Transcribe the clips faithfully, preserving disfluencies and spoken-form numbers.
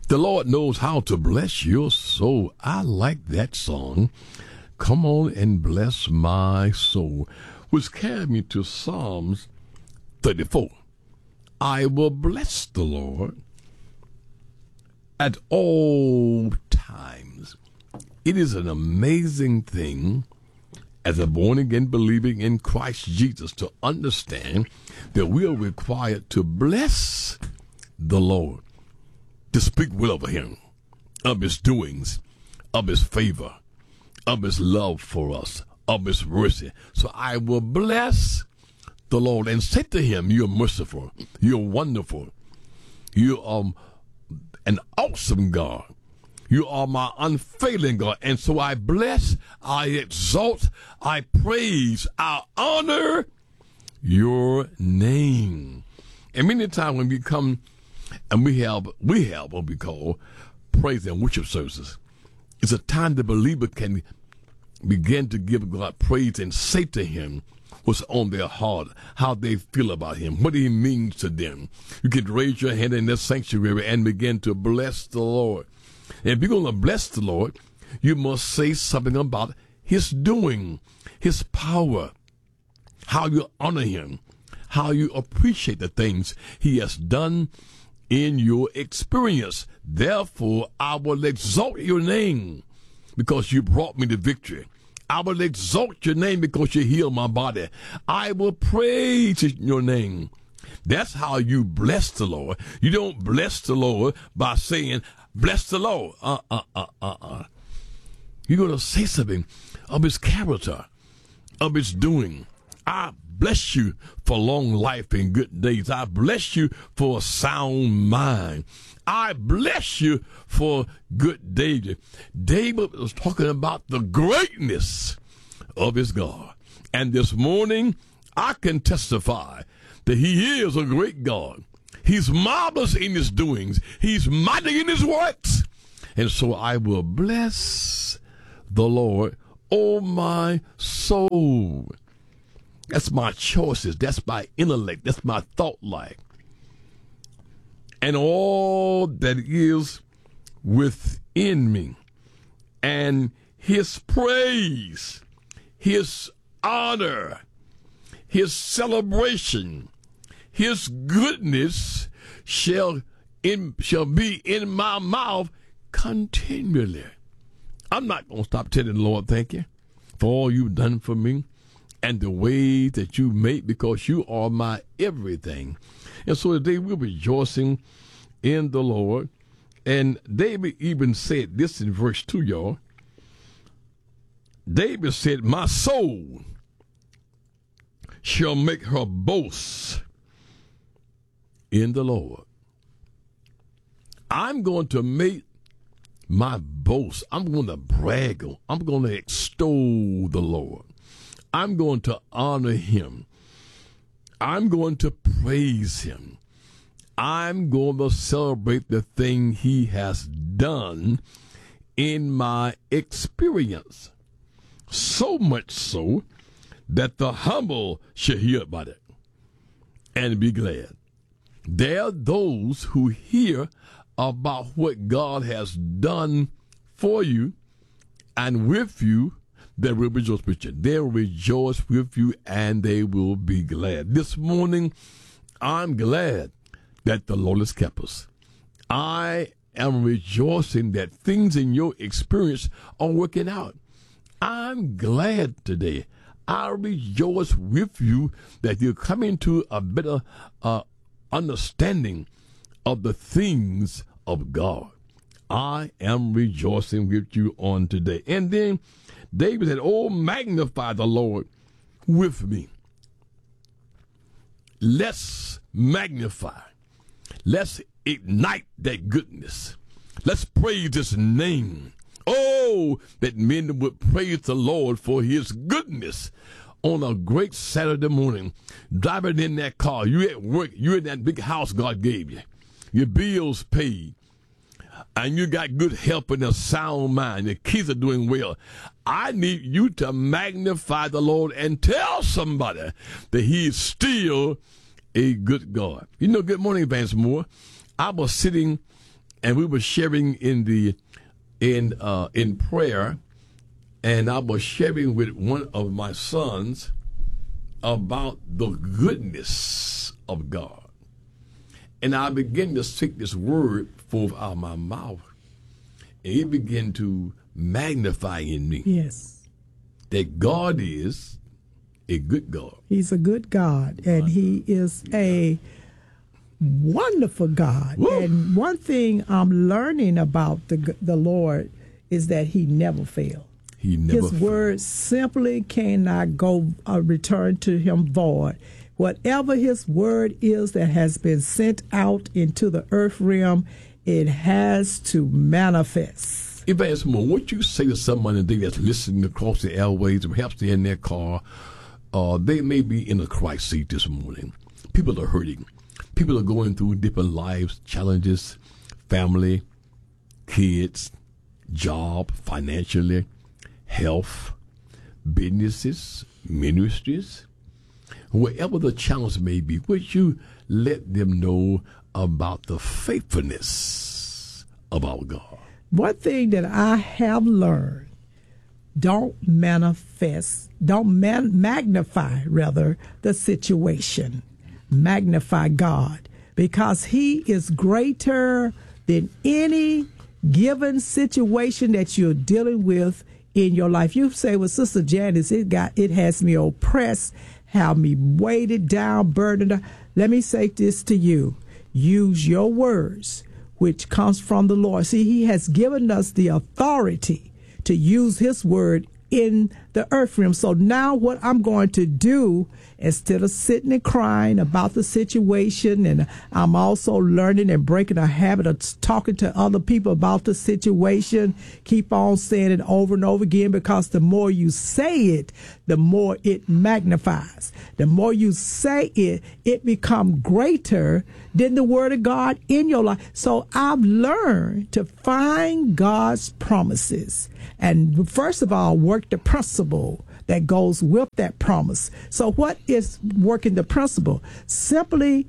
The Lord knows how to bless your soul. I like that song. Come on and bless my soul, which carried me to Psalms thirty-four. I will bless the Lord at all times. It is an amazing thing as a born-again believer in Christ Jesus to understand that we are required to bless the Lord, to speak well of him, of his doings, of his favor, of his love for us, of his mercy. So I will bless the Lord and say to him, you're merciful, you're wonderful, you are an awesome God. You are my unfailing God. And so I bless, I exalt, I praise, I honor your name. And many times when we come and we have, we have what we call praise and worship services, it's a time the believer can begin to give God praise and say to him what's on their heart, how they feel about him, what he means to them. You can raise your hand in this sanctuary and begin to bless the Lord. And if you're going to bless the Lord, you must say something about his doing, his power, how you honor him, how you appreciate the things he has done in your experience. Therefore, I will exalt your name because you brought me to victory. I will exalt your name because you healed my body. I will praise your name. That's how you bless the Lord. You don't bless the Lord by saying, bless the Lord. Uh, uh, uh, uh, uh. You're going to say something of his character, of his doing. I bless you for long life and good days. I bless you for a sound mind. I bless you for good David. David was talking about the greatness of his God. And this morning, I can testify that he is a great God. He's marvelous in his doings. He's mighty in his works. And so I will bless the Lord, oh my soul. That's my choices. That's my intellect. That's my thought life. And all that is within me. And his praise, his honor, his celebration, his goodness shall in shall be in my mouth continually. I'm not going to stop telling the Lord thank you for all you've done for me and the way that you made, because you are my everything. And so today we're rejoicing in the Lord. And David even said this in verse two, y'all. David said, my soul shall make her boast in the Lord. I'm going to make my boast. I'm going to brag. I'm going to extol the Lord. I'm going to honor him. I'm going to praise him. I'm going to celebrate the thing he has done in my experience. So much so that the humble shall hear about it and be glad. There are those who hear about what God has done for you and with you, they will rejoice with you. They'll rejoice with you and they will be glad. This morning, I'm glad that the Lord has kept us. I am rejoicing that things in your experience are working out. I'm glad today. I rejoice with you that you're coming to a better uh, understanding of the things of God. I am rejoicing with you on today. And then David said, oh, magnify the Lord with me. Let's magnify. Let's ignite that goodness. Let's praise his name. Oh, that men would praise the Lord for his goodness on a great Saturday morning. Driving in that car, you at work, you in that big house God gave you. Your bills paid. And you got good health and a sound mind. Your kids are doing well. I need you to magnify the Lord and tell somebody that he is still a good God. You know, good morning, Vance Moore. I was sitting and we were sharing in the in uh, in prayer, and I was sharing with one of my sons about the goodness of God, and I began to speak this word forth out of my mouth, and it began to magnify in me. Yes, that God is a good God. He's a good God, and He is a wonderful God. Woo. And one thing I'm learning about the the Lord is that He never fails. He never His fails. word simply cannot go uh, return to Him void. Whatever His word is that has been sent out into the earth realm, it has to manifest. Evangelist Moore, what you say to someone today that's listening across the airways, perhaps they're in their car, uh, they may be in a crisis seat this morning. People are hurting. People are going through different lives, challenges, family, kids, job, financially, health, businesses, ministries. Wherever the challenge may be, would you let them know about the faithfulness of our God? One thing that I have learned, don't manifest, don't man, magnify, rather, the situation. Magnify God, because He is greater than any given situation that you're dealing with in your life. You say, well, Sister Janice, it got it has me oppressed, have me weighted down, burdened down. Let me say this to you. Use your words, which comes from the Lord. See, He has given us the authority to use His word in the earth realm. So now what I'm going to do, instead of sitting and crying about the situation, and I'm also learning and breaking a habit of talking to other people about the situation, keep on saying it over and over again, because the more you say it, the more it magnifies. The more you say it, it becomes greater than the word of God in your life. So I've learned to find God's promises. And first of all, work the principle that goes with that promise. So what is working the principle? Simply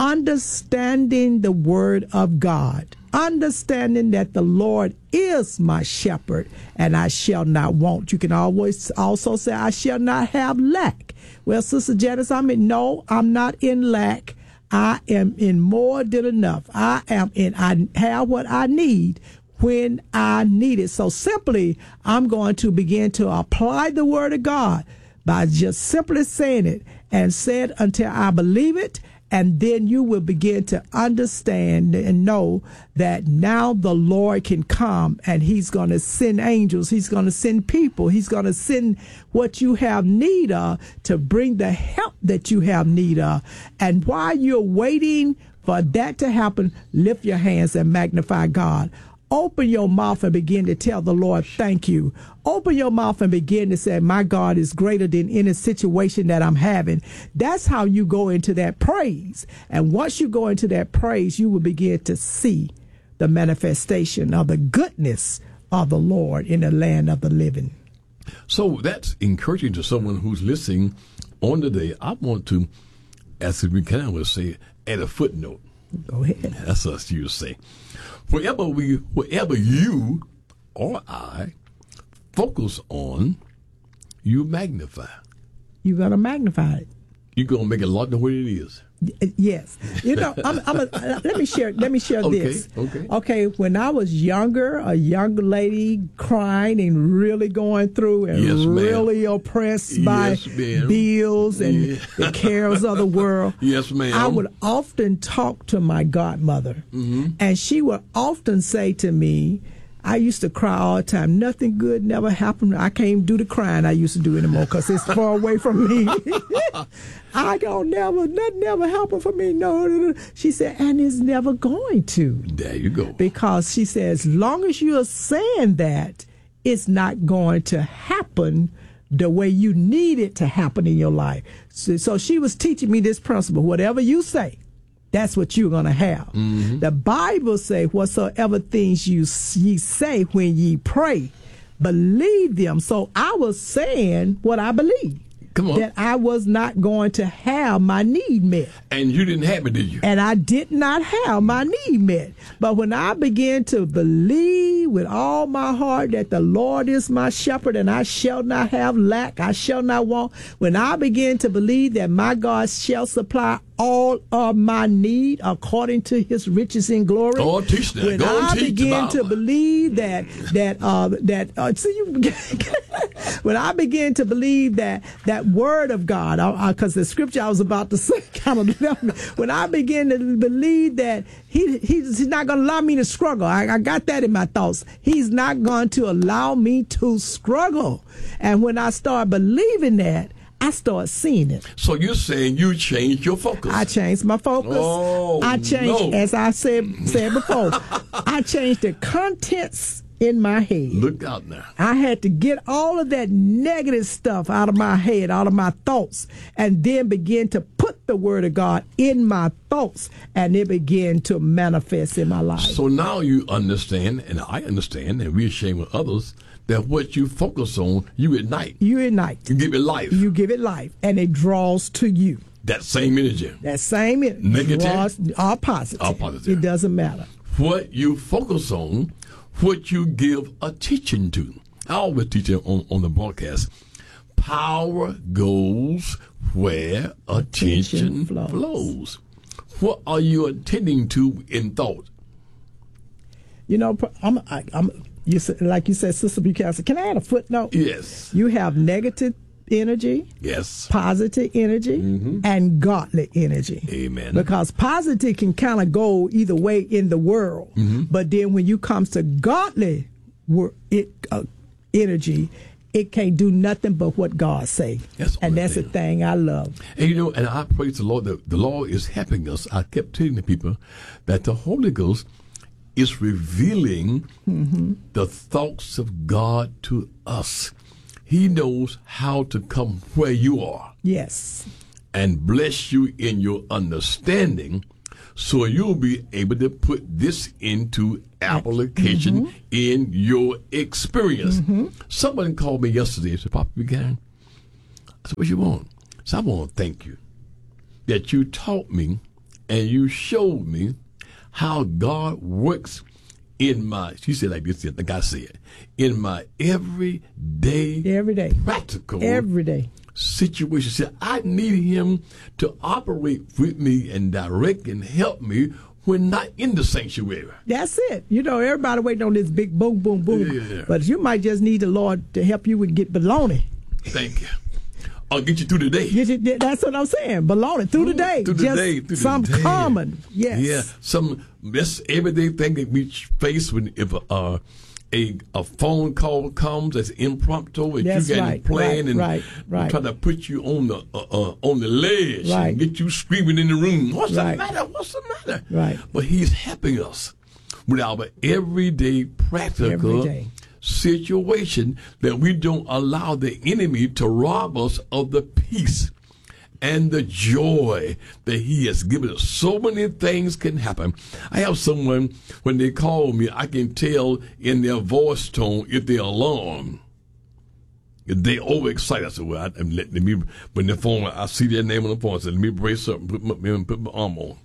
understanding the word of God, understanding that the Lord is my shepherd and I shall not want. You can always also say, I shall not have lack. Well, Sister Janice, I mean, no, I'm not in lack. I am in more than enough. I am in, I have what I need when I need it. So simply, I'm going to begin to apply the word of God by just simply saying it, and say it until I believe it. And then you will begin to understand and know that now the Lord can come, and He's going to send angels. He's going to send people. He's going to send what you have need of to bring the help that you have need of. And while you're waiting for that to happen, lift your hands and magnify God. Open your mouth and begin to tell the Lord, thank you. Open your mouth and begin to say, my God is greater than any situation that I'm having. That's how you go into that praise. And once you go into that praise, you will begin to see the manifestation of the goodness of the Lord in the land of the living. So that's encouraging to someone who's listening on the day. I want to, as we can, I would say, add a footnote. Go ahead. That's us, you say. Wherever we, wherever you or I focus on, you magnify. You're going to magnify it. You're going to make it larger than what it is. Yes. You know, I'm, I'm a, let me share, let me share okay, this. Okay. Okay. When I was younger, a young lady crying and really going through and yes, really oppressed yes, by ma'am. bills and yeah. the cares of the world. Yes, ma'am. I would often talk to my godmother, mm-hmm. and she would often say to me, I used to cry all the time. Nothing good never happened. I can't do the crying I used to do anymore because it's far away from me. I don't never, nothing never happened for me. No, no, no. She said, and it's never going to. There you go. Because she said, as long as you are saying that, it's not going to happen the way you need it to happen in your life. So, so she was teaching me this principle. Whatever you say, that's what you're going to have. Mm-hmm. The Bible say, whatsoever things you ye say when ye pray, believe them. So I was saying what I believe. Come on. that I was not going to have my need met. And you didn't have it, did you? And I did not have my need met. But when I began to believe with all my heart that the Lord is my shepherd and I shall not have lack, I shall not want, when I began to believe that my God shall supply all of my need according to his riches in glory. Oh, teach that. When Go I and teach began the to Bible. believe that that uh, that uh, see you when I began to believe that that word of God, because the scripture I was about to say kind of left me. When I began to believe that he he's, he's not going to allow me to struggle, I, I got that in my thoughts. He's not going to allow me to struggle, and when I start believing that, I start seeing it. So you're saying you changed your focus. I changed my focus. Oh, I changed, no. as I said said before, I changed the contents in my head. Look out now. I had to get all of that negative stuff out of my head, out of my thoughts, and then begin to put the word of God in my thoughts, and it began to manifest in my life. So now you understand, and I understand, and we share with others, that what you focus on, you ignite. You ignite. You give it life. You give it life, and it draws to you. That same energy. That same energy Negative? draws, all positive. All positive. It doesn't matter. What you focus on, what you give attention to. I always teach it on, on the broadcast. Power goes where attention, Attention flows. flows. What are you attending to in thought? You know, I'm, I, I'm, you said, like you said, Sister Buchanan, can I add a footnote? Yes. You have negative energy, Yes. positive energy, Mm-hmm. and godly energy. Amen. Because positive can kind of go either way in the world, Mm-hmm. but then when you comes to godly wor- it, uh, energy, it can't do nothing but what God say. That's the and only that's the thing. thing I love. And you know, and I praise the Lord that the Lord is helping us. I kept telling the people that the Holy Ghost is revealing Mm-hmm. the thoughts of God to us. He knows how to come where you are Yes. and bless you in your understanding, so you'll be able to put this into application Mm-hmm. in your experience. Someone called me yesterday and said, Papa began. I said, what you want? So I want to thank you that you taught me and you showed me how God works in my, she said like this, like I said, in my everyday, Every day. practical Every day. situation. See, I need him to operate with me and direct and help me when not in the sanctuary. That's it. You know, everybody waiting on this big boom, boom, boom. Yeah. But you might just need the Lord to help you with get baloney. Thank you. I'll get you through the day. Get you, that's what I'm saying. Baloney through the day. Through the just day. Through the some day. common. Yes. Yeah. Some that's everyday thing that we face when if uh, a a phone call comes that's impromptu and That's you got right, it planned right, and right, right. try to put you on the uh, uh, on the ledge Right. and get you screaming in the room. What's Right. the matter? What's the matter? Right. But he's helping us with our everyday practical Every day. situation that we don't allow the enemy to rob us of the peace and the joy that he has given us. So many things can happen. I have someone, when they call me, I can tell in their voice tone if they're alarmed. If they overexcited. I said, well, I, let, let me, when the phone, I see their name on the phone, I said, let me brace up and put my, put my arm on.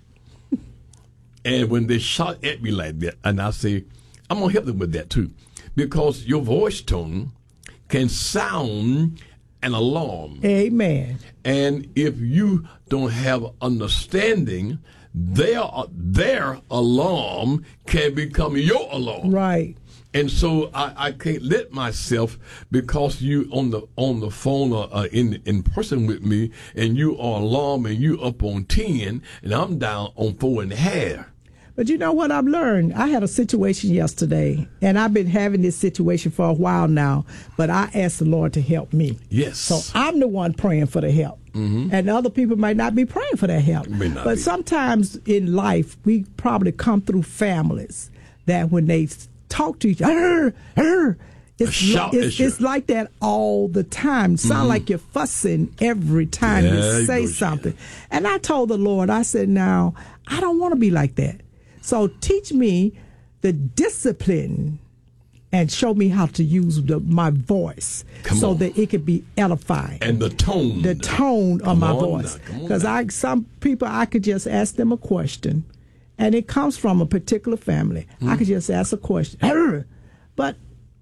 And when they shout at me like that, and I say, I'm going to help them with that too. Because your voice tone can sound an alarm. Amen. And if you don't have understanding, their their alarm can become your alarm. Right. And so I, I can't let myself, because you on the on the phone or uh, in in person with me, and you are alarmed and you up on ten, and I'm down on four and a half. But you know what I've learned? I had a situation yesterday, and I've been having this situation for a while now, but I asked the Lord to help me. Yes. So I'm the one praying for the help. Mm-hmm. And other people might not be praying for that help. May not But be. sometimes in life, we probably come through families that when they talk to each other, it's, shout li- at it's, you. it's like that all the time. Sound Mm-hmm. like you're fussing every time There you you say go, something. Shannon. And I told the Lord, I said, now, I don't want to be like that. So teach me the discipline and show me how to use the, my voice Come so on. that it could be edifying. And the tone. The tone of my on voice. now, come on Because now. I some people, I could just ask them a question, and it comes from a particular family. Mm. I could just ask a question. But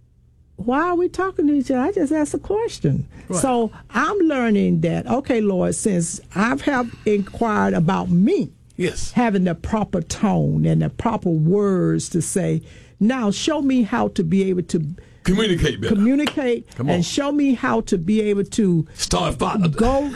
why are we talking to each other? I just asked a question. Right. So I'm learning that, okay, Lord, since I've have inquired about me, Yes. having the proper tone and the proper words to say, now show me how to be able to Communicate better. communicate Come on. and show me how to be able to Start fire. go,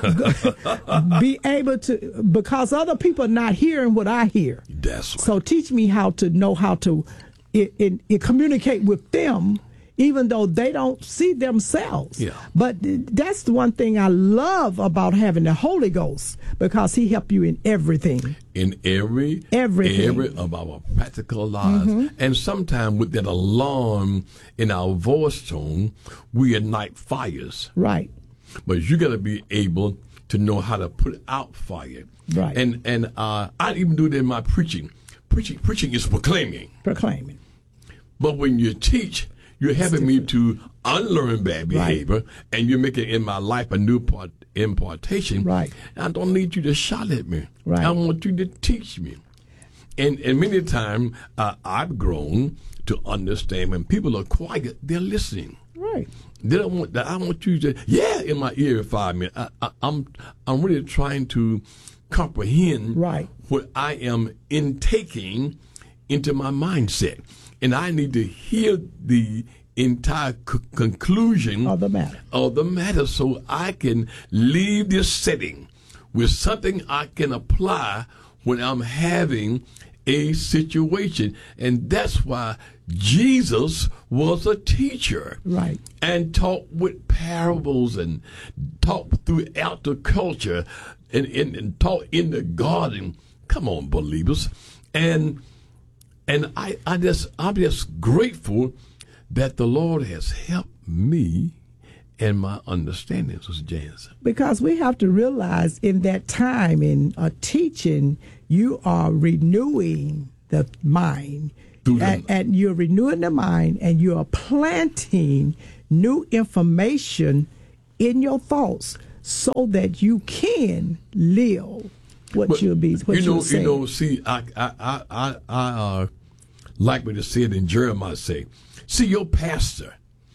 go be able to, because other people are not hearing what I hear. That's right. So teach me how to know how to it, it, it communicate with them, even though they don't see themselves. Yeah. But that's the one thing I love about having the Holy Ghost, because he helps you in everything. in every Everything. area of our practical lives. And sometimes with that alarm in our voice tone, we ignite fires. Right. But you got to be able to know how to put out fire. Right. And and uh, I even do that in my preaching. Preaching preaching is proclaiming. Proclaiming. But when you teach, you're helping me to unlearn bad behavior, and you're making in my life a new part, impartation. Right. I don't need you to shout at me. Right. I want you to teach me. And and many times uh, I've grown to understand when people are quiet, they're listening. Right. They don't want that. I want you to yeah in my ear for five minutes. I, I, I'm I'm really trying to comprehend Right. what I am intaking into my mindset, and I need to hear the entire c- conclusion Of the matter. of the matter, so I can leave this setting with something I can apply when I'm having a situation. And that's why Jesus was a teacher. Right. And taught with parables and taught throughout the culture and, and, and taught in the garden. Come on, believers. And and I, I just I'm just grateful that the Lord has helped me and my understanding, Sister Janice. Because we have to realize in that time in a teaching, you are renewing the mind. Through the- And, and you're renewing the mind, and you are planting new information in your thoughts so that you can live what But, you'll be. What you know, you're saying. you know. See, I, I, I, I, I uh, like what it said in Jeremiah. Say, see, your pastor,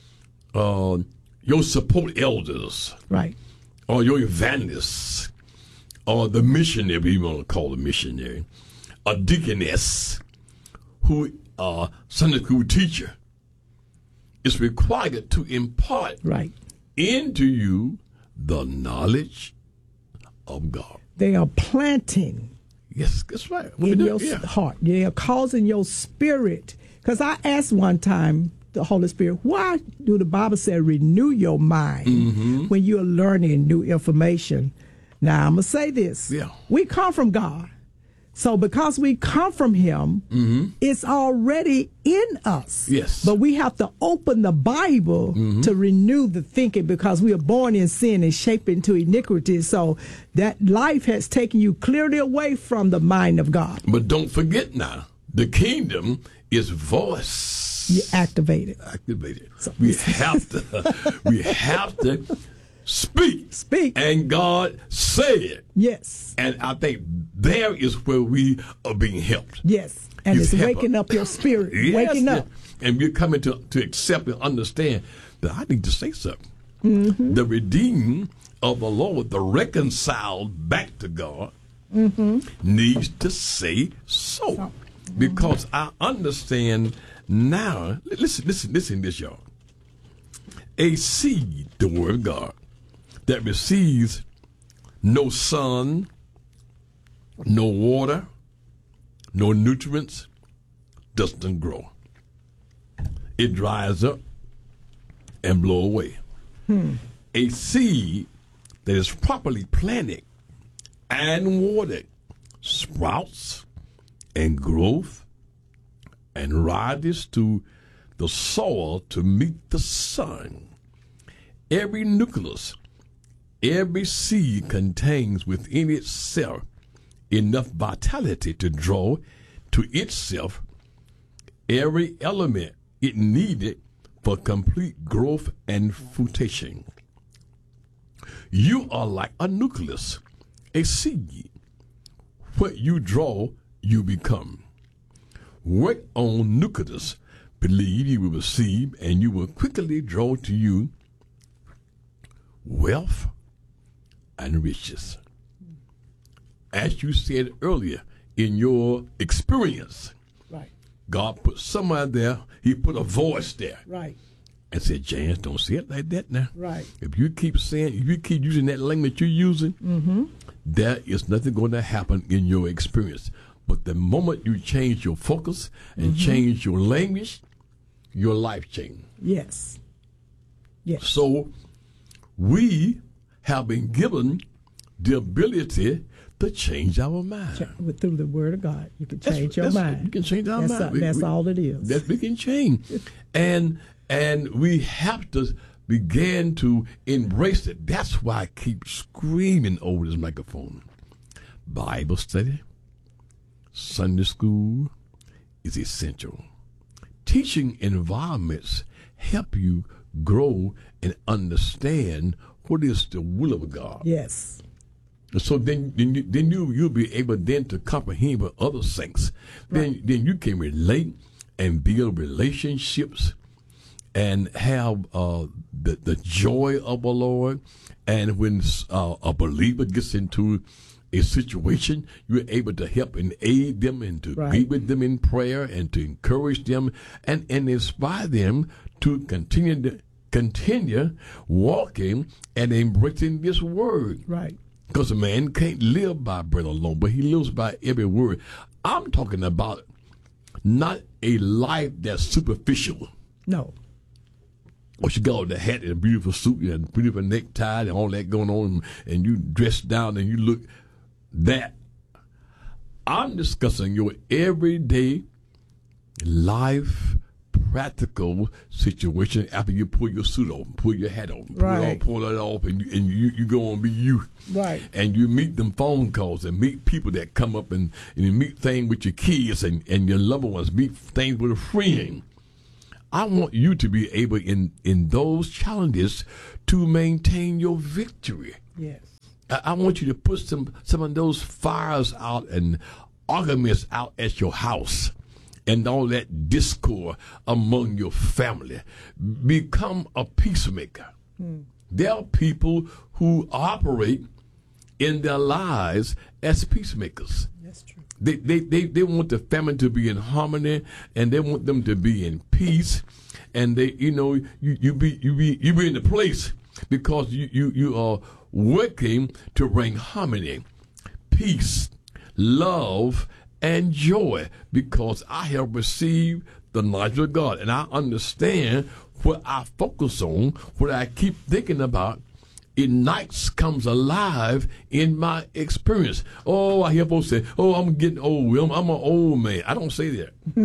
uh, your support elders, Right. or your evangelists, or the missionary, we want to call a missionary, a deaconess, who uh, Sunday school teacher, is required to impart Right. into you the knowledge of God. They are planting Yes, that's right. When in we your do- yeah. heart. They are causing your spirit. Because I asked one time the Holy Spirit, why do the Bible say renew your mind Mm-hmm. when you're learning new information? Now, I'm going to say this. Yeah. We come from God. So because we come from him, it's already in us. Yes. But we have to open the Bible to renew the thinking, because we are born in sin and shaped into iniquity. So that life has taken you clearly away from the mind of God. But don't forget now, the kingdom is voice You activate it. activated. We have to, we have to speak. Speak. And God said. Yes. And I think there is where we are being helped. Yes. And He's it's helping. waking up your spirit. Yes, waking yes. up. And we're coming to, to accept and understand that I need to say something. Mm-hmm. The redeemed of the Lord, the reconciled back to God, Mm-hmm. needs to say so. So. Because I understand now. li- Listen, listen, listen to this, y'all. A seed, the word of God, that receives no sun, no water, no nutrients, doesn't grow. It dries up and blow away. A seed that is properly planted and watered sprouts and growth and rises to the soil to meet the sun. Every nucleus, every seed contains within itself enough vitality to draw to itself every element it needed for complete growth and fruition. You are like a nucleus, a seed. What you draw, you become. Work on nucleus. Believe you will receive, and you will quickly draw to you wealth and riches. As you said earlier, in your experience, Right. God put somewhere there, he put a voice there Right. and said, James, don't say it like that now. Right. If you keep saying, if you keep using that language you're using, Mm-hmm. there is nothing going to happen in your experience. But the moment you change your focus and Mm-hmm. change your language, your life changes. Yes. Yes. So we have been given the ability to change our mind. Ch- with- through the Word of God, you can That's- change your that's- mind. You can change our that's mind. all, We- that's we- all it is. That we can change. And and we have to begin to embrace it. That's why I keep screaming over this microphone. Bible study, Sunday school is essential. Teaching environments help you grow and understand what is the will of God. Yes. So then, then, you, then you you'll be able then to comprehend with other saints. Then, then you can relate and build relationships and have uh, the the joy of the Lord. And when uh, a believer gets into a situation, you're able to help and aid them and to Right. be with them in prayer and to encourage them and, and inspire them to continue to continue walking and embracing this word. Right. Because a man can't live by bread alone, but he lives by every word. I'm talking about not a life that's superficial. No. Or you got the hat and a beautiful suit and a beautiful necktie and all that going on, and you dress down and you look that. I'm discussing your everyday life, practical situation after you pull your suit on, pull your hat on, pull, it Right. off, pull it off, and, you, and you, you go on be you. Right. And you meet them phone calls and meet people that come up and, and you meet things with your kids and, and your loved ones, meet things with a friend. I want you to be able in, in those challenges to maintain your victory. Yes. I, I want you to put some, some of those fires out and arguments out at your house and all that discord among your family. Become a peacemaker. Hmm. There are people who operate in their lives as peacemakers. That's true. They, they, they, they want the family to be in harmony, and they want them to be in peace. And they, you know, you, you be you be you be in the place because you, you, you are working to bring harmony, peace, love, and joy. Because I have received the knowledge of God, and I understand what I focus on, what I keep thinking about. Ignites, comes alive in my experience. Oh, I hear folks say, oh, I'm getting old. I'm, I'm an old man. I don't say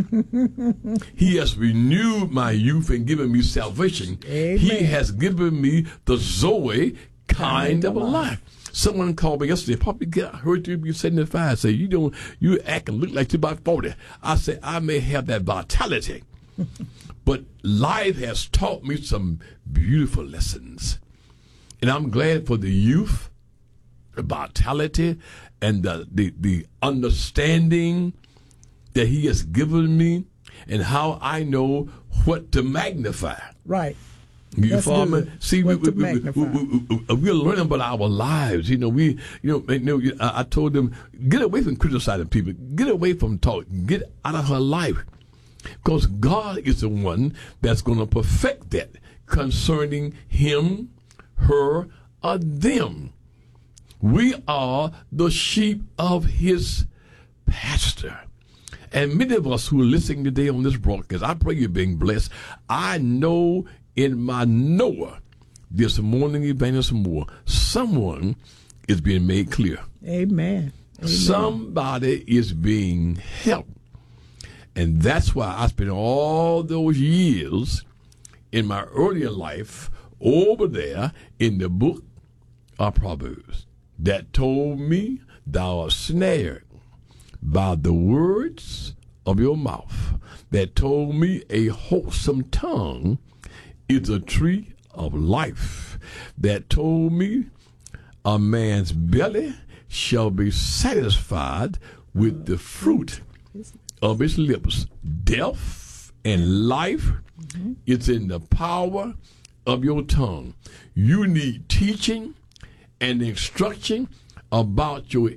that. He has renewed my youth and given me salvation. Amen. He has given me the Zoe kind of a life. Someone called me yesterday, probably got heard you be seventy-five, say, you don't, you act and look like you're about forty. I said, I may have that vitality, but life has taught me some beautiful lessons. And I'm glad for the youth, the vitality, and the, the, the understanding that he has given me and how I know what to magnify. Right. You That's follow me? good. See, we, What we, to we, magnify. we, we, we, we're learning about our lives. You know, we, you know, you know, I, I told them, get away from criticizing people. Get away from talk. Get out of her life. Because God is the one that's going to perfect that concerning him, her, or them. We are the sheep of his pasture. And many of us who are listening today on this broadcast, I pray you're being blessed. I know in my Noah this morning, Evangelist Moore, someone is being made clear. Amen. Amen. Somebody is being helped. And that's why I spent all those years in my earlier life over there in the book of Proverbs that told me, thou art snared by the words of your mouth. that told me a wholesome tongue is a tree of life, that told me a man's belly shall be satisfied with the fruit of his lips. Death and life mm-hmm. is in the power of your tongue. You need teaching and instruction about your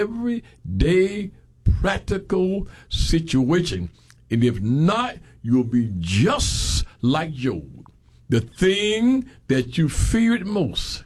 everyday practical situation. And if not, you'll be just like Job. The thing that you feared most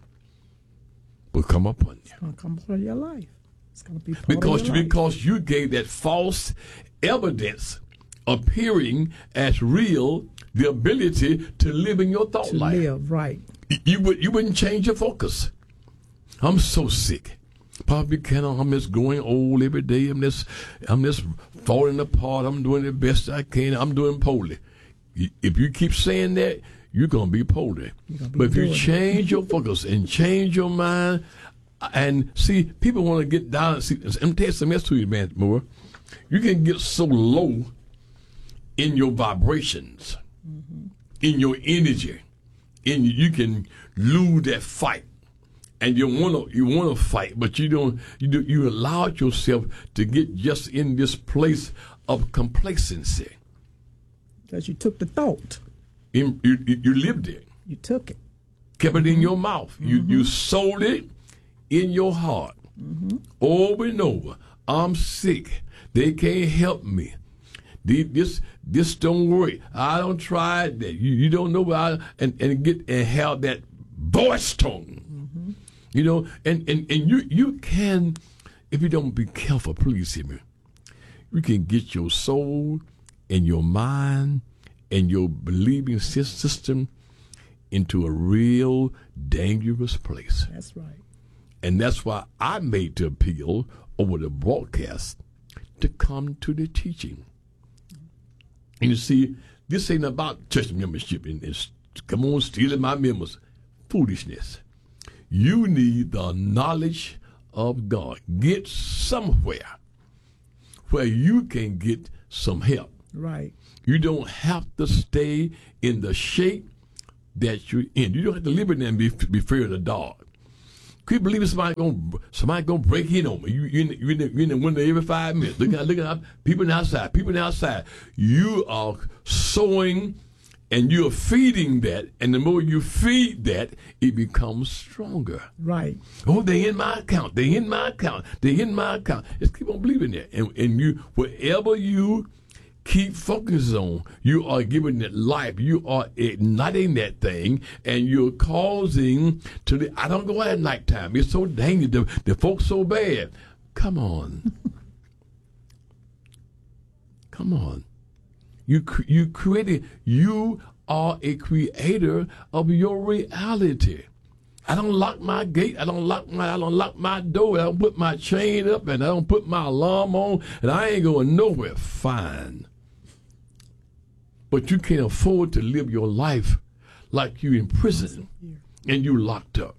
will come upon you. It's going to come upon your life. It's going to be part because of your because life. you gave that false evidence appearing as real, the ability to live in your thought to life. live right. You would you wouldn't change your focus. I'm so sick. Probably can I'm just going old every day. I'm just I'm just falling apart. I'm doing the best I can. I'm doing poorly. If you keep saying that, you're gonna be poorly. Gonna be but if you change your focus and change your mind, and see, people want to get down. See, let me tell you something else to you, man, Moore. You can get so low in your vibrations, mm-hmm. in your energy, and you can lose that fight. And you want to you want to fight, but you don't. You do. You allowed yourself to get just in this place of complacency because you took the thought. In, you, you lived it. You took it. Kept it in your mouth. Mm-hmm. You you sold it in your heart mm-hmm. over and over. I'm sick. They can't help me. This this don't work. I don't try it. You you don't know about and and get and have that voice tone. Mm-hmm. You know, and, and, and you you can, if you don't be careful, please hear me, you can get your soul and your mind and your believing system into a real dangerous place. That's right. And that's why I made the appeal over the broadcast to come to the teaching. And you see, this ain't about church membership and, and come on, stealing my members. Foolishness. You need the knowledge of God. Get somewhere where you can get some help. Right. You don't have to stay in the shape that you're in. You don't have to live in there and be, be fear of the dark. Quit believing somebody gonna somebody gonna break in on me. You you in, you in, the, you in the window every five minutes. Look at look at people outside. People outside. You are sowing. And you're feeding that, and the more you feed that, it becomes stronger. Right. Oh, they in my account. They in my account. They in my account. Just keep on believing that. And, and you, whatever you keep focusing on, you are giving it life. You are igniting that thing, and you're causing to the, I don't go out at nighttime. It's so dangerous. The, the folks so bad. Come on. Come on. You you created. You are a creator of your reality. I don't lock my gate. I don't lock my. I don't lock my door. I don't put my chain up, and I don't put my alarm on, and I ain't going nowhere. Fine. But you can't afford to live your life like you in prison and you locked up.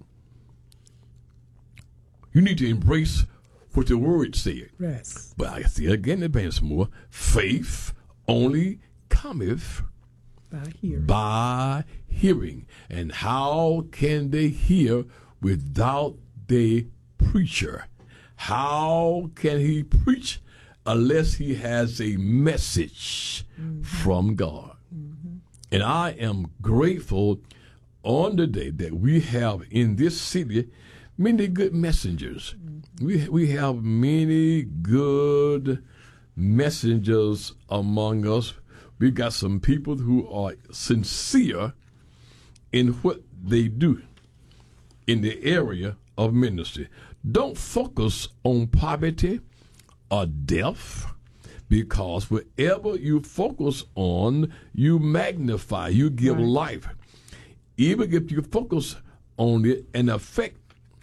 You need to embrace what the word said. Yes. But I see again, advance more. Faith only cometh by hearing. by hearing. And how can they hear without the preacher? How can he preach unless he has a message mm-hmm. from God? Mm-hmm. And I am grateful on the day that we have in this city many good messengers. Mm-hmm. We we have many good messengers among us. We got some people who are sincere in what they do in the area of ministry. Don't focus on poverty or death, because whatever you focus on, you magnify, you give right. life. Even if you focus on it and affect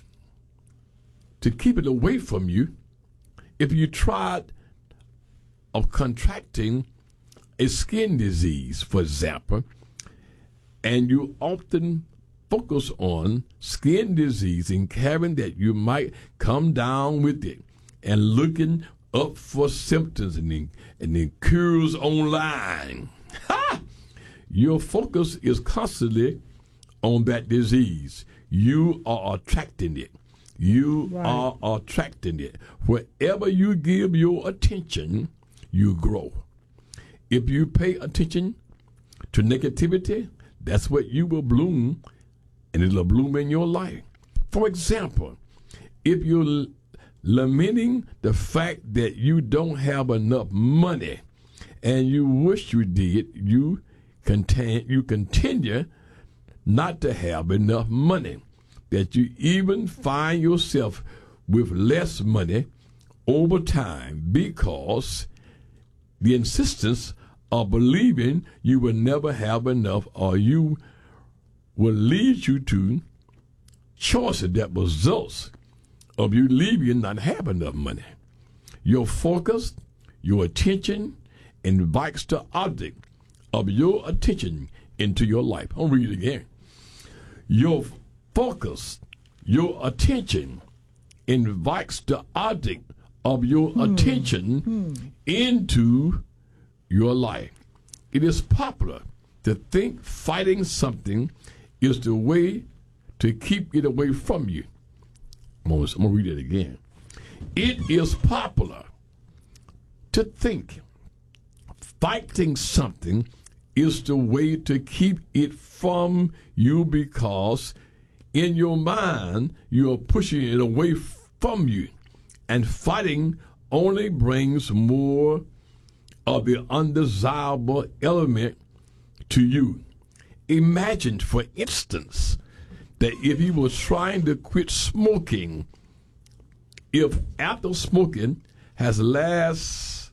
to keep it away from you, if you tried of contracting a skin disease, for example, and you often focus on skin disease and caring that you might come down with it and looking up for symptoms and then, and then cures online. Ha! Your focus is constantly on that disease. You are attracting it. You right. are attracting it. Wherever you give your attention, you grow. If you pay attention to negativity, that's what you will bloom, and it'll bloom in your life. For example, if you're lamenting the fact that you don't have enough money and you wish you did, you continue, you continue not to have enough money, that you even find yourself with less money over time because the insistence of believing you will never have enough, or you will lead you to choices that results of you leaving not have enough money. Your focus, your attention invites the object of your attention into your life. I'll read it again. Your focus, your attention invites the object of your hmm. attention hmm. into your life. It is popular to think fighting something is the way to keep it away from you. I'm going to read it again. It is popular to think fighting something is the way to keep it from you, because in your mind you are pushing it away from you, and fighting only brings more of the undesirable element to you. Imagine, for instance, that if you were trying to quit smoking, if after smoking has last,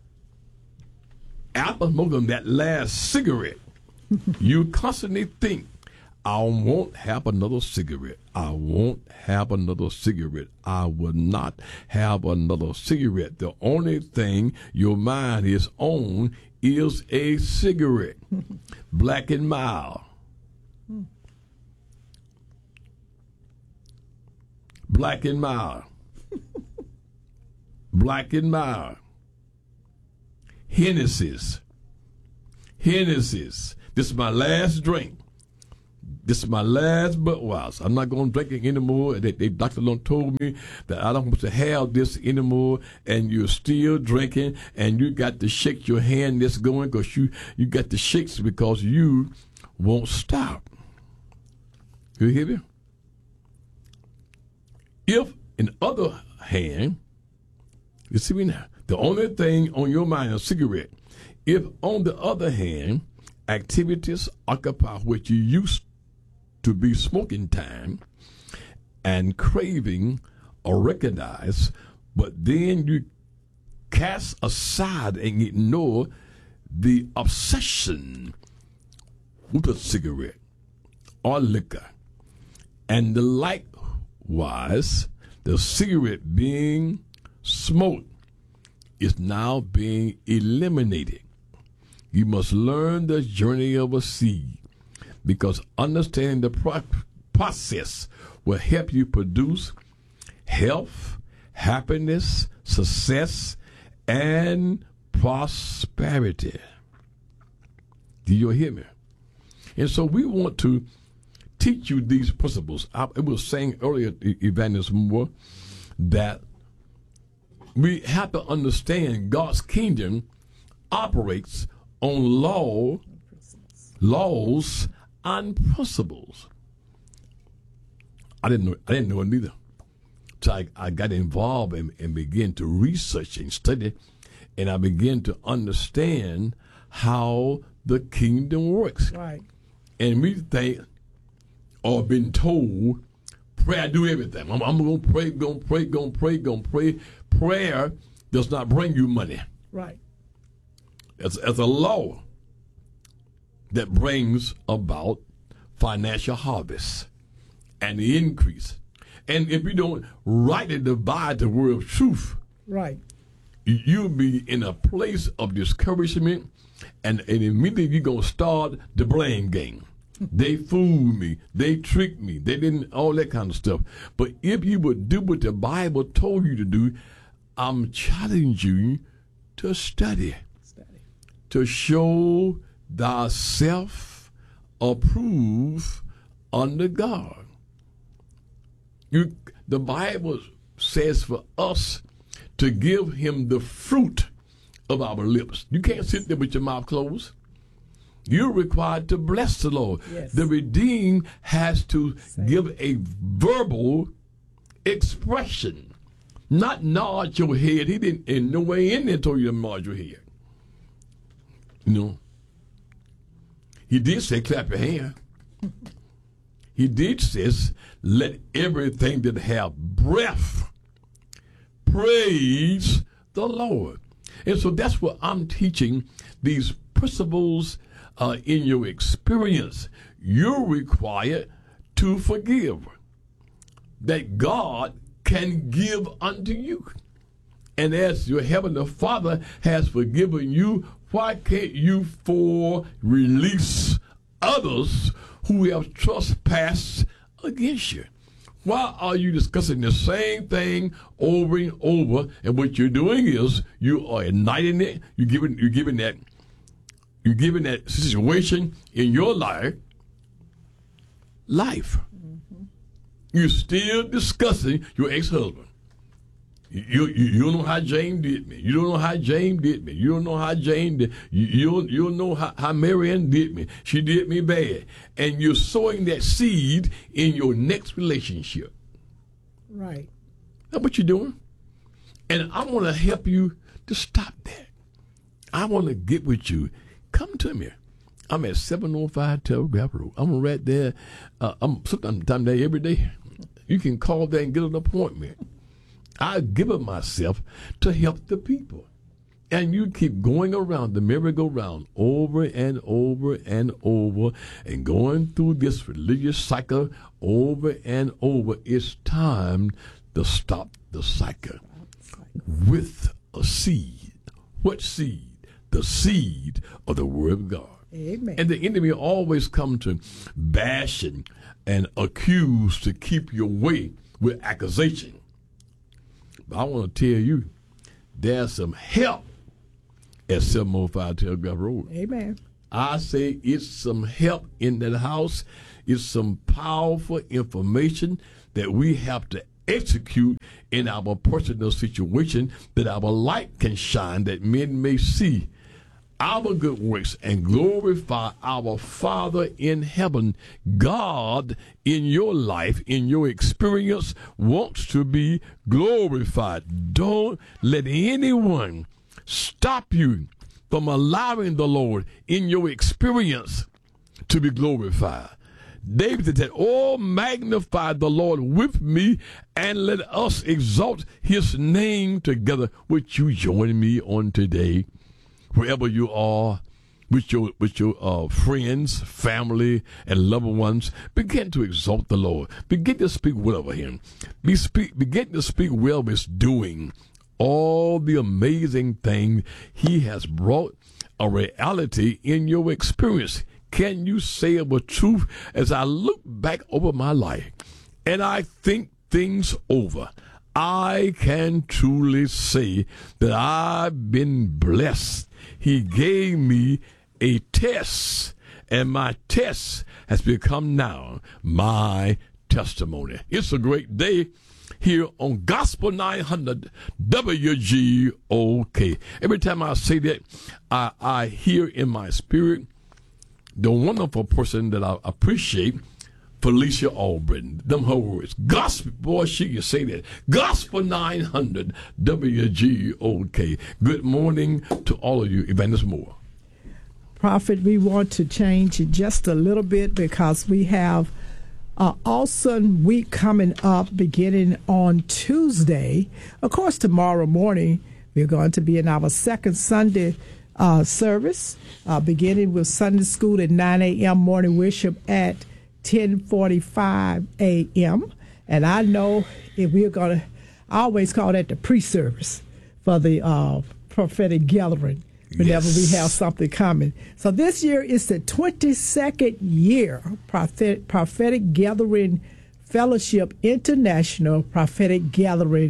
after smoking that last cigarette, you constantly think, I won't have another cigarette. I won't have another cigarette. I will not have another cigarette. The only thing your mind is on is a cigarette. Black and Mild. Black and Mild. Black and Mild. Hennessy's. Hennessy's. This is my last drink. This is my last Budweiser. I'm not going to drink it anymore. They, they doctor done told me that I don't want to have this anymore, and you're still drinking, and you got to shake your hand that's going because you, you got the shakes because you won't stop. You hear me? If, in the other hand, you see me now, the only thing on your mind is a cigarette. If, on the other hand, activities occupy what you used to be smoking time and craving or recognize, but then you cast aside and ignore the obsession with a cigarette or liquor, and the likewise, the cigarette being smoked is now being eliminated. You must learn the journey of a seed, because understanding the pro- process will help you produce health, happiness, success, and prosperity. Do you hear me? And so we want to teach you these principles. I was saying earlier, Evangelist Moore, that we have to understand God's kingdom operates on law, laws and principles. I didn't know. I didn't know it either. So I, I got involved and, and began to research and study, and I began to understand how the kingdom works. Right. And we think, or been told, prayer do everything. I'm, I'm going to pray, going to pray, going to pray, going to pray. Prayer does not bring you money. Right. It's, it's a law that brings about financial harvest and the increase. And if you don't rightly divide the word of truth, right, you'll be in a place of discouragement, and, and immediately you're going to start the blame game. They fooled me. They tricked me. They didn't, all that kind of stuff. But if you would do what the Bible told you to do, I'm challenging you to study, Study. to show thyself approved under God. You, the Bible says for us to give him the fruit of our lips. You can't sit there with your mouth closed. You're required to bless the Lord. Yes. The redeemed has to Same. give a verbal expression, not nod your head. He didn't in no way in there told you to nod your head. You know, he did say clap your hand. He did say, let everything that have breath praise the Lord. And so that's what I'm teaching, these principles uh, in your experience. You're required to forgive, that God can give unto you. And as your heavenly Father has forgiven you, why can't you for release others who have trespassed against you? Why are you discussing the same thing over and over? And what you're doing is you are igniting it. You're giving, you're giving that, you're giving that situation in your life life. Mm-hmm. You're still discussing your ex-husband. You, you you don't know how James did me. You don't know how James did me. You don't know how James did. You you don't, you don't know how, how Marianne did me. She did me bad. And you're sowing that seed in your next relationship. Right. That's what you're doing. And I want to help you to stop that. I want to get with you. Come to me. I'm at seven oh five Telegraph Road. I'm right there. Uh, I'm sometimes there every day. You can call there and get an appointment. I've given myself to help the people. And you keep going around the merry-go-round over and over and over and going through this religious cycle over and over. It's time to stop the cycle with a seed. What seed? The seed of the Word of God. Amen. And the enemy always come to bash and, and accuse to keep you away with accusation. But I want to tell you, there's some help at seven oh five Telegraph Road. Amen. I say it's some help in that house. It's some powerful information that we have to execute in our personal situation, that our light can shine, that men may see our good works and glorify our Father in heaven. God in your life, in your experience, wants to be glorified. Don't let anyone stop you from allowing the Lord in your experience to be glorified. David said, oh, magnify the Lord with me and let us exalt his name together. Would you join me on today? Wherever you are, with your with your uh, friends, family, and loved ones, begin to exalt the Lord. Begin to speak well of him. Be speak, begin to speak well of his doing, all the amazing things he has brought a reality in your experience. Can you say of a truth, as I look back over my life and I think things over, I can truly say that I've been blessed. He gave me a test, and my test has become now my testimony. It's a great day here on Gospel nine hundred W G O K. Every time I say that, I, I hear in my spirit the wonderful person that I appreciate, Felicia Albritton. Them her words. Gospel, boy, she can say that. Gospel nine hundred W G O K. Good morning to all of you. Evangelist Moore. Prophet, we want to change it just a little bit because we have an awesome week coming up beginning on Tuesday. Of course, tomorrow morning, we're going to be in our second Sunday uh, service, uh, beginning with Sunday school at nine a.m., morning worship at ten forty-five a.m. And I know if we're going to, I always call that the pre-service for the uh, prophetic gathering whenever yes. we have something coming. So this year is the twenty-second year prophet, Prophetic Gathering Fellowship International Prophetic Gathering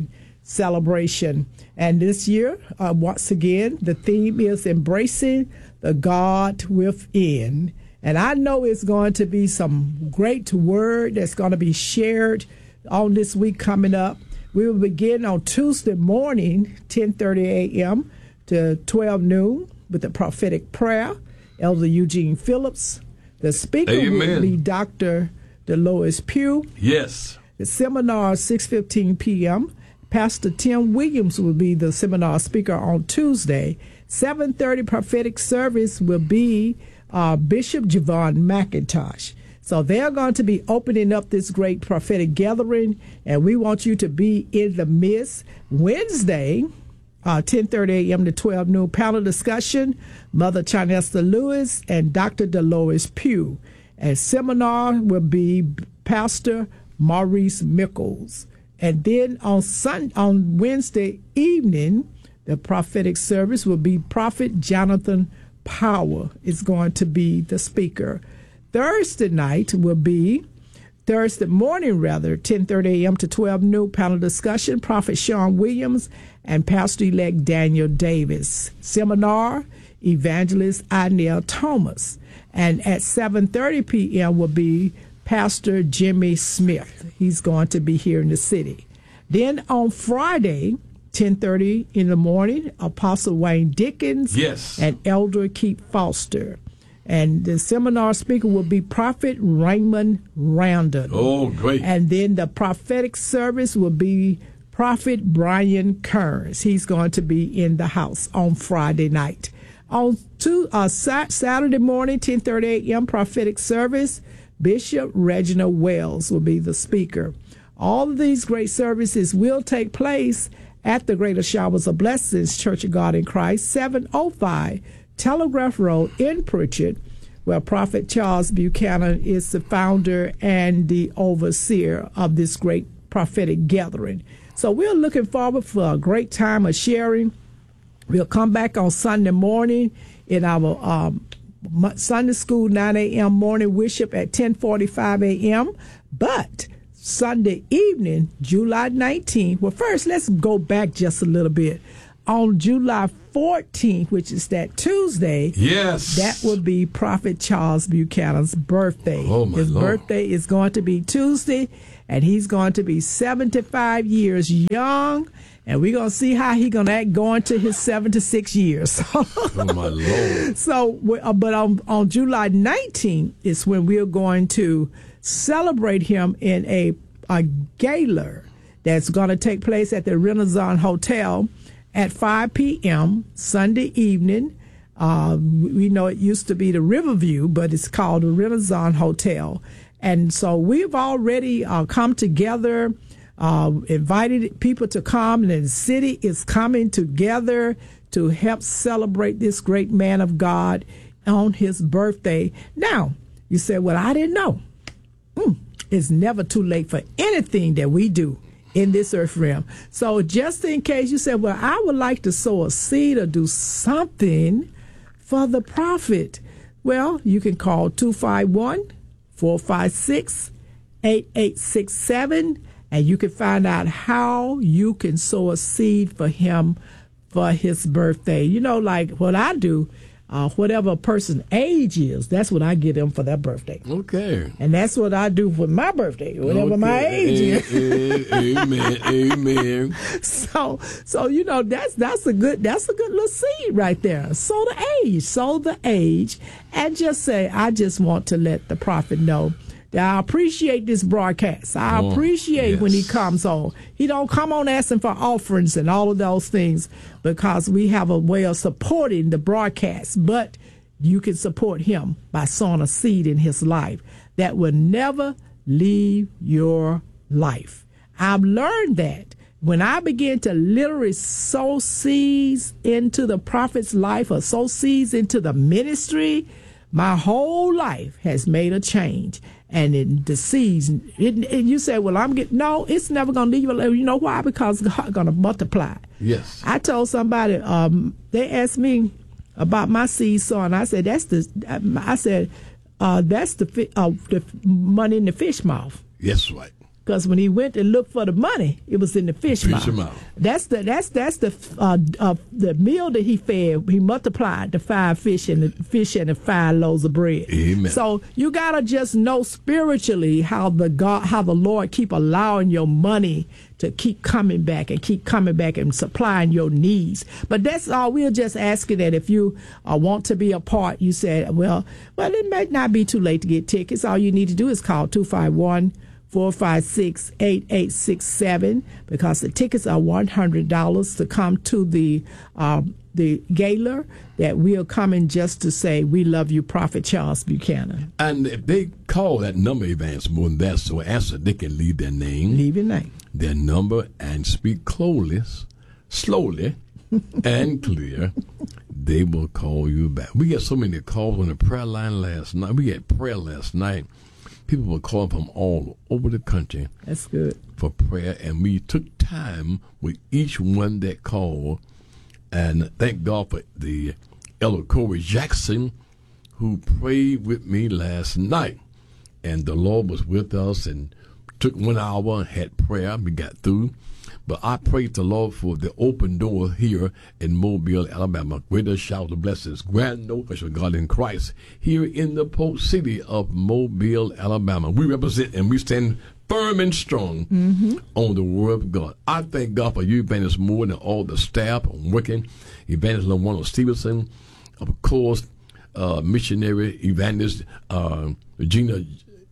celebration. And this year, uh, once again, the theme is embracing the God within. And I know it's going to be some great word that's going to be shared on this week coming up. We will begin on Tuesday morning, ten thirty a.m. to twelve noon with the prophetic prayer. Elder Eugene Phillips. The speaker Amen. will be Doctor Dolores Pugh. Yes. The seminar, six fifteen p.m. Pastor Tim Williams will be the seminar speaker on Tuesday. seven thirty prophetic service will be uh, Bishop Javon McIntosh. So they're going to be opening up this great prophetic gathering, and we want you to be in the midst. Wednesday, uh, ten thirty a.m. to twelve noon, panel discussion, Mother Chanesta Lewis and Doctor Dolores Pugh. And seminar will be Pastor Maurice Mickles. And then on Sun on Wednesday evening, the prophetic service will be Prophet Jonathan Power is going to be the speaker. Thursday night will be, Thursday morning rather, ten thirty a.m. to twelve noon, panel discussion, Prophet Sean Williams and Pastor-elect Daniel Davis. Seminar, Evangelist Inell Thomas. And at seven thirty p.m. will be Pastor Jimmy Smith. He's going to be here in the city. Then on Friday, ten thirty in the morning, Apostle Wayne Dickens Yes. and Elder Keith Foster. And the seminar speaker will be Prophet Raymond Randall. Oh, great. And then the prophetic service will be Prophet Brian Kearns. He's going to be in the house on Friday night. On two, uh, Saturday morning, ten thirty a.m., prophetic service, Bishop Reginald Wells will be the speaker. All of these great services will take place at the Greater Showers of Blessings Church of God in Christ, seven oh five Telegraph Road in Pritchard, where Prophet Charles Buchanan is the founder and the overseer of this great prophetic gathering. So we're looking forward for a great time of sharing. We'll come back on Sunday morning in our um, Sunday school nine a.m. morning worship at ten forty-five a.m. But Sunday evening, July nineteenth, well, first, let's go back just a little bit. On July fourteenth, which is that Tuesday, yes, that will be Prophet Charles Buchanan's birthday. Oh, my His Lord. birthday is going to be Tuesday, and he's going to be seventy-five years young. And we're going to see how he's going to act going to his seventy-six years. Oh, my Lord. So, uh, but on, on July nineteenth is when we're going to celebrate him in a, a gala that's going to take place at the Renaissance Hotel at five p.m. Sunday evening. Uh, we know it used to be the Riverview, but it's called the Renaissance Hotel. And so we've already uh, come together, uh, invited people to come, and the city is coming together to help celebrate this great man of God on his birthday. Now, you say, well, I didn't know. Mm, it's never too late for anything that we do in this earth realm. So just in case you said, well, I would like to sow a seed or do something for the prophet, well, you can call two five one, four five six, eight eight six seven, and you can find out how you can sow a seed for him for his birthday. You know, like what I do, uh, whatever a person's age is, that's what I give them for their birthday. Okay. And that's what I do for my birthday, whatever Okay. my age is. Amen. Amen. So, so you know that's that's a good that's a good little seed right there. Sow the age, sow the age, and just say, I just want to let the prophet know that I appreciate this broadcast. I Oh, appreciate when he yes. comes on. He don't come on asking for offerings and all of those things, because we have a way of supporting the broadcast. But you can support him by sowing a seed in his life that will never leave your life. I've learned that when I begin to literally sow seeds into the prophet's life or sow seeds into the ministry, my whole life has made a change. And in the seeds, it, and you say, well, I'm getting, no, it's never going to leave you. You know why? Because God's going to multiply. Yes. I told somebody, um, they asked me about my seed sowing. I said, that's the, I said, uh, that's the, fi- uh, the money in the fish mouth. Yes, right. because when he went to look for the money, it was in the fish, Fish mouth. mouth. That's the that's that's the uh, uh, the meal that he fed. He multiplied the five fish and the fish and the five loaves of bread. Amen. So you gotta just know spiritually how the God, how the Lord keep allowing your money to keep coming back and keep coming back and supplying your needs. But that's all. We're just asking that if you uh, want to be a part, you said, well, well, it may not be too late to get tickets. All you need to do is call two five one, four five six, eight eight six seven because the tickets are one hundred dollars to come to the um, the gala that we are coming just to say we love you, Prophet Charles Buchanan. And if they call that number, Evans, more than that, so answer, they can leave their name. Leave your name. Their number and speak slowly, slowly and clear. They will call you back. We get so many calls on the prayer line last night. We had prayer last night. People were calling from all over the country. That's good. For prayer, and we took time with each one that called. And thank God for the Elder Corey Jackson, who prayed with me last night. And the Lord was with us and took one hour and had prayer. We got through. But I praise the Lord for the open door here in Mobile, Alabama. Greater shout of blessings. Grand official God in Christ here in the post city of Mobile, Alabama. We represent and we stand firm and strong mm-hmm. on the word of God. I thank God for you, Evangelist Moore, and all the staff working. Evangelist LaWanda Stevenson, of course, uh, missionary evangelist uh, Gina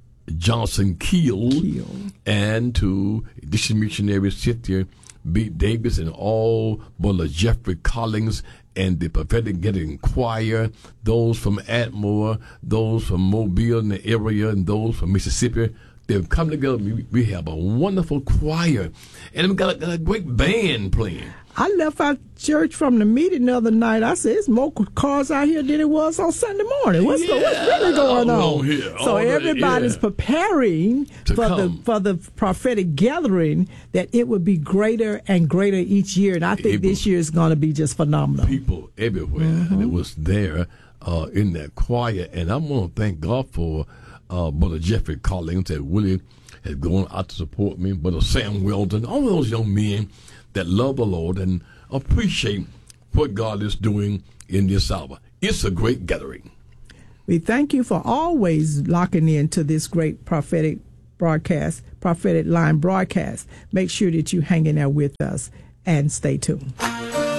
Johnson Keel, Keel, and to this missionary Cynthia B. Davis and all Brother Jeffrey Collins and the Prophetic Gathering Choir, those from Atmore, those from Mobile in the area, and those from Mississippi. They've come together. We, we have a wonderful choir, and we've got a, got a great band playing. I left our church from the meeting the other night. I said, "It's more cars out here than it was on Sunday morning. What's, yeah, the, what's really going on?" on here, so everybody's yeah. preparing to for come. the for the prophetic gathering that it would be greater and greater each year. And I think People, this year is going to be just phenomenal. People everywhere, mm-hmm. and it was there uh, in that choir. And I want to thank God for uh, Brother Jeffrey Collins that really has gone out to support me. Brother Sam Weldon, all those young men that love the Lord and appreciate what God is doing in this hour. It's a great gathering. We thank you for always locking into this great prophetic broadcast, prophetic line broadcast. Make sure that you hang in there with us and stay tuned.